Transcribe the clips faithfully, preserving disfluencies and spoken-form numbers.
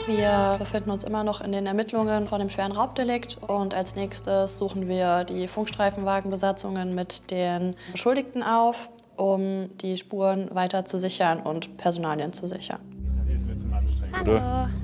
Wir befinden uns immer noch in den Ermittlungen von dem schweren Raubdelikt und als nächstes suchen wir die Funkstreifenwagenbesatzungen mit den Beschuldigten auf, um die Spuren weiter zu sichern und Personalien zu sichern. Hallo.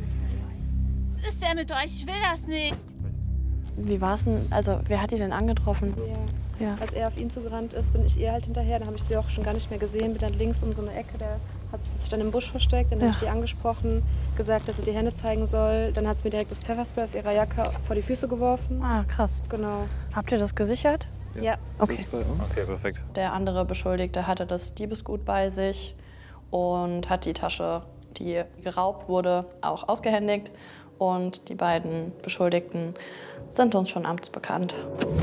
Was ist denn mit euch? Ich will das nicht. Wie war es denn? Also, wer hat die denn angetroffen? Ja. Ja. Als er auf ihn zugerannt ist, bin ich ihr halt hinterher. Dann habe ich sie auch schon gar nicht mehr gesehen. Bin dann links um so eine Ecke, der hat sich dann im Busch versteckt. Dann ja. habe ich die angesprochen, gesagt, dass sie die Hände zeigen soll. Dann hat sie mir direkt das Pfefferspray aus ihrer Jacke vor die Füße geworfen. Ah, krass. Genau. Habt ihr das gesichert? Ja. ja. Okay. Das ist bei uns. Okay, perfekt. Der andere Beschuldigte hatte das Diebesgut bei sich und hat die Tasche, die geraubt wurde, auch ausgehändigt. Und die beiden Beschuldigten sind uns schon amtsbekannt.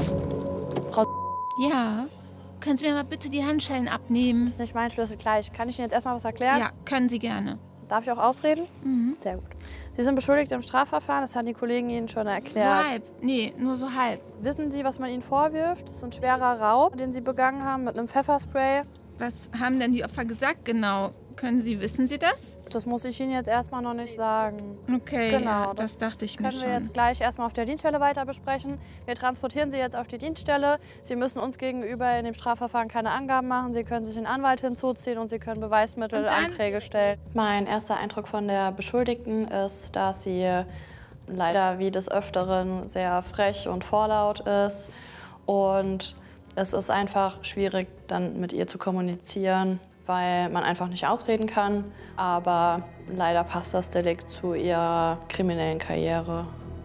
Frau Ja, können Sie mir mal bitte die Handschellen abnehmen? Das ist nicht mein Schlüssel gleich. Kann ich Ihnen jetzt erstmal was erklären? Ja, können Sie gerne. Darf ich auch ausreden? Mhm. Sehr gut. Sie sind beschuldigt im Strafverfahren, das haben die Kollegen Ihnen schon erklärt. So halb. Nee, nur so halb. Wissen Sie, was man Ihnen vorwirft? Das ist ein schwerer Raub, den Sie begangen haben mit einem Pfefferspray. Was haben denn die Opfer gesagt genau? Können Sie, wissen Sie das? Das muss ich Ihnen jetzt erstmal noch nicht sagen. Okay, genau, ja, das, das dachte ich mir schon. Können wir jetzt gleich erstmal auf der Dienststelle weiter besprechen. Wir transportieren Sie jetzt auf die Dienststelle. Sie müssen uns gegenüber in dem Strafverfahren keine Angaben machen. Sie können sich einen Anwalt hinzuziehen und Sie können Beweismittelanträge stellen. Mein erster Eindruck von der Beschuldigten ist, dass sie leider wie des Öfteren sehr frech und vorlaut ist. Und es ist einfach schwierig, dann mit ihr zu kommunizieren, weil man einfach nicht ausreden kann. Aber leider passt das Delikt zu ihrer kriminellen Karriere.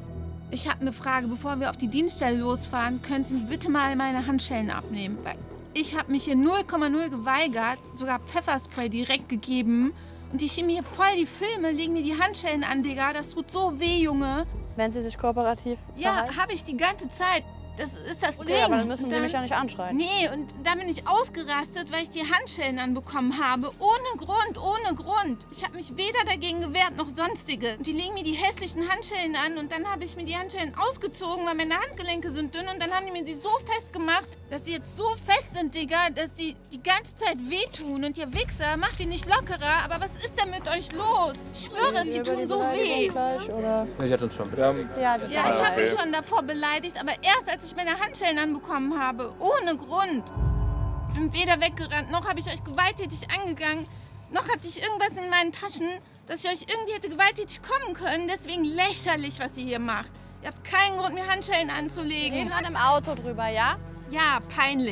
Ich habe eine Frage, bevor wir auf die Dienststelle losfahren, können Sie mir bitte mal meine Handschellen abnehmen? Weil ich habe mich hier null Komma null geweigert, sogar Pfefferspray direkt gegeben. Und die schieben mir voll die Filme, legen mir die Handschellen an, Digga. Das tut so weh, Junge. Wenn Sie sich kooperativ Ja, habe ich die ganze Zeit. Das ist das okay, Ding. aber dann müssen Sie dann, mich ja nicht anschreien. Nee, und dann bin ich ausgerastet, weil ich die Handschellen anbekommen habe. Ohne Grund, ohne Grund. Ich habe mich weder dagegen gewehrt noch sonstige. Und die legen mir die hässlichen Handschellen an und dann habe ich mir die Handschellen ausgezogen, weil meine Handgelenke sind dünn. Und dann haben die mir die so fest gemacht, dass sie jetzt so fest sind, Digga, dass sie die ganze Zeit wehtun. Und ihr Wichser, macht die nicht lockerer. Aber was ist denn mit euch los? Ich schwöre es, die tun so weh. Gleich, oder? Ja, die hat uns schon. Wir haben ja, das ja, ich habe mich schon davor beleidigt, aber erst als ich meine Handschellen anbekommen habe, ohne Grund. Ich bin weder weggerannt, noch habe ich euch gewalttätig angegangen, noch hatte ich irgendwas in meinen Taschen, dass ich euch irgendwie hätte gewalttätig kommen können. Deswegen lächerlich, was ihr hier macht. Ihr habt keinen Grund, mir Handschellen anzulegen. Wir reden dann im Auto drüber, ja? Ja, peinlich.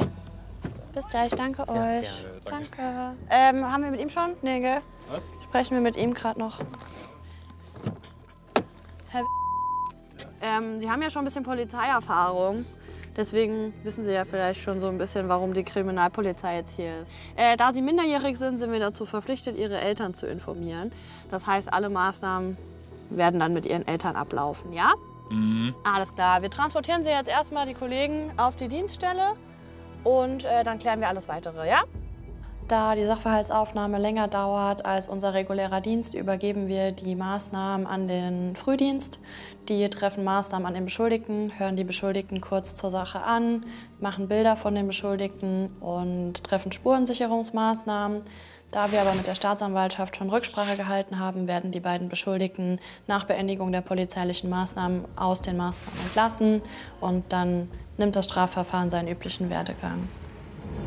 Bis gleich, danke euch. Ja, gerne, danke. Danke. Ähm, haben wir mit ihm schon? Nee, gell? Was? Sprechen wir mit ihm gerade noch. Herr ähm, Sie haben ja schon ein bisschen Polizeierfahrung. Deswegen wissen Sie ja vielleicht schon so ein bisschen, warum die Kriminalpolizei jetzt hier ist. Äh, da Sie minderjährig sind, sind wir dazu verpflichtet, Ihre Eltern zu informieren. Das heißt, alle Maßnahmen werden dann mit Ihren Eltern ablaufen, ja? Mhm. Alles klar. Wir transportieren Sie jetzt erstmal die Kollegen auf die Dienststelle und äh, dann klären wir alles Weitere, ja? Da die Sachverhaltsaufnahme länger dauert als unser regulärer Dienst, übergeben wir die Maßnahmen an den Frühdienst. Die treffen Maßnahmen an den Beschuldigten, hören die Beschuldigten kurz zur Sache an, machen Bilder von den Beschuldigten und treffen Spurensicherungsmaßnahmen. Da wir aber mit der Staatsanwaltschaft schon Rücksprache gehalten haben, werden die beiden Beschuldigten nach Beendigung der polizeilichen Maßnahmen aus den Maßnahmen entlassen und dann nimmt das Strafverfahren seinen üblichen Werdegang.